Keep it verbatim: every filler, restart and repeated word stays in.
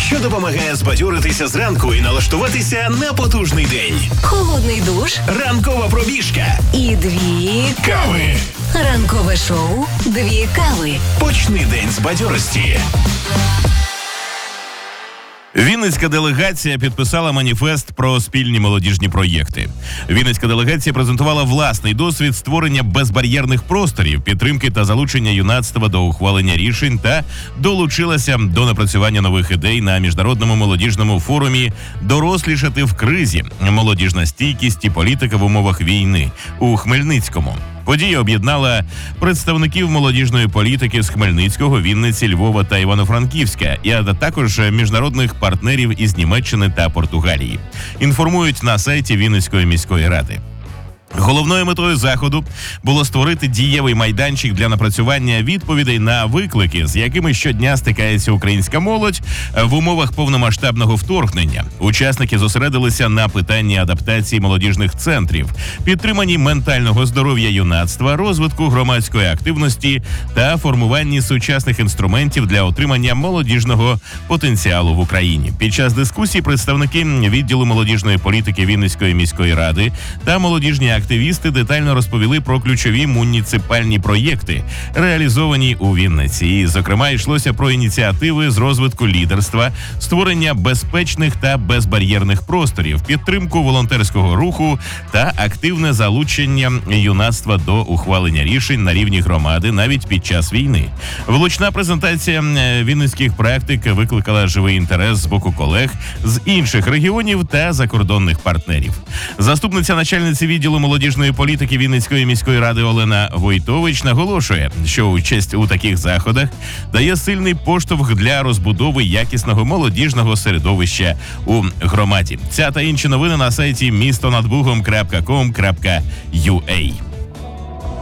що допомагає збадьоритися зранку і налаштуватися на потужний день. Холодний душ, Ранкова пробіжка і дві кави. Ранкове шоу «Дві кави». Почни день з бадьорості. Вінницька делегація підписала маніфест про спільні молодіжні проєкти. Вінницька делегація презентувала власний досвід створення безбар'єрних просторів, підтримки та залучення юнацтва до ухвалення рішень та долучилася до напрацювання нових ідей на міжнародному молодіжному форумі «Дорослішати в кризі. Молодіжна стійкість і політика в умовах війни» у Хмельницькому. Подія об'єднала представників молодіжної політики з Хмельницького, Вінниці, Львова та Івано-Франківська, а також міжнародних партнерів із Німеччини та Португалії. Інформують на сайті Вінницької міської ради. Головною метою заходу було створити дієвий майданчик для напрацювання відповідей на виклики, з якими щодня стикається українська молодь в умовах повномасштабного вторгнення. Учасники зосередилися на питанні адаптації молодіжних центрів, підтриманні ментального здоров'я юнацтва, розвитку громадської активності та формуванні сучасних інструментів для отримання молодіжного потенціалу в Україні. Під час дискусії представники відділу молодіжної політики Вінницької міської ради та молодіжні активісти детально розповіли про ключові муніципальні проєкти, реалізовані у Вінниці. І, зокрема, йшлося про ініціативи з розвитку лідерства, створення безпечних та безбар'єрних просторів, підтримку волонтерського руху та активне залучення юнацтва до ухвалення рішень на рівні громади навіть під час війни. Влучна презентація вінницьких практик викликала живий інтерес з боку колег з інших регіонів та закордонних партнерів. Заступниця начальниці відділу молодіжної політики Вінницької міської ради Олена Войтович наголошує, що участь у таких заходах дає сильний поштовх для розбудови якісного молодіжного середовища у громаді. Ця та інші новини на сайті місто над бугом крапка ком крапка ю а.